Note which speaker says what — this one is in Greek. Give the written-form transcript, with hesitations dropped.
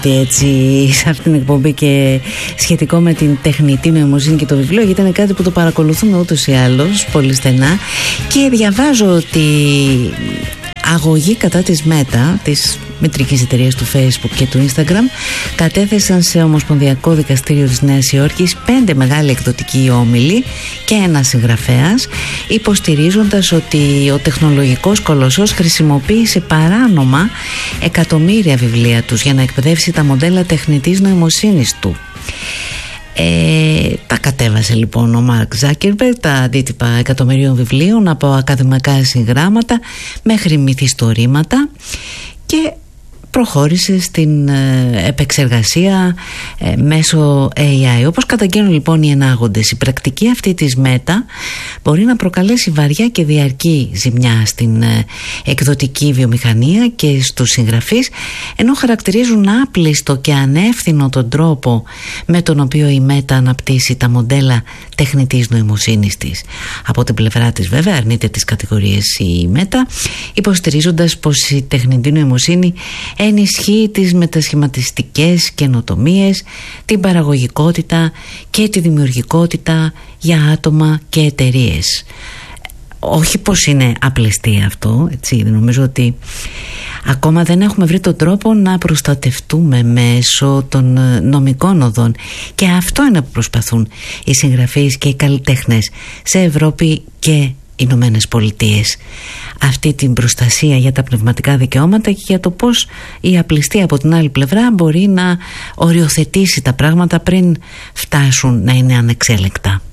Speaker 1: Έτσι, σε αυτήν την εκπομπή και σχετικό με την τεχνητή νοημοσύνη και το βιβλίο, γιατί είναι κάτι που το παρακολουθούμε ούτως ή άλλως πολύ στενά, και διαβάζω ότι αγωγή κατά της Meta, της μητρικής εταιρείας του Facebook και του Instagram, κατέθεσαν σε Ομοσπονδιακό Δικαστήριο της Νέας Υόρκης 5 μεγάλοι εκδοτικοί όμιλοι και ένας συγγραφέας, υποστηρίζοντας ότι ο τεχνολογικός κολοσσός χρησιμοποίησε παράνομα εκατομμύρια βιβλία τους για να εκπαιδεύσει τα μοντέλα τεχνητής νοημοσύνης του. Τα κατέβασε λοιπόν ο Μάρκ Ζάκερμπεργκ, τα αντίτυπα εκατομμυρίων βιβλίων, από ακαδημαϊκά συγγράμματα μέχρι μυθιστορήματα, και προχώρησε στην επεξεργασία μέσω AI. Όπως καταγγέλνουν λοιπόν οι ενάγοντες, η πρακτική αυτή της Meta μπορεί να προκαλέσει βαριά και διαρκή ζημιά στην εκδοτική βιομηχανία και στους συγγραφείς, ενώ χαρακτηρίζουν άπλιστο και ανεύθυνο τον τρόπο με τον οποίο η Meta αναπτύσσει τα μοντέλα τεχνητής νοημοσύνης της. Από την πλευρά της βέβαια αρνείται τις κατηγορίες η Meta, υποστηρίζοντας πως η τεχνητή νοημοσύνη ενισχύει τις μετασχηματιστικές καινοτομίες, την παραγωγικότητα και τη δημιουργικότητα για άτομα και εταιρείες. Όχι πως είναι απληστή αυτό, έτσι, νομίζω ότι ακόμα δεν έχουμε βρει τον τρόπο να προστατευτούμε μέσω των νομικών οδών, και αυτό είναι που προσπαθούν οι συγγραφείς και οι καλλιτέχνες σε Ευρώπη και Ηνωμένες Πολιτείες. Αυτή την προστασία για τα πνευματικά δικαιώματα και για το πώς η απληστία από την άλλη πλευρά μπορεί να οριοθετήσει τα πράγματα πριν φτάσουν να είναι ανεξέλεκτα.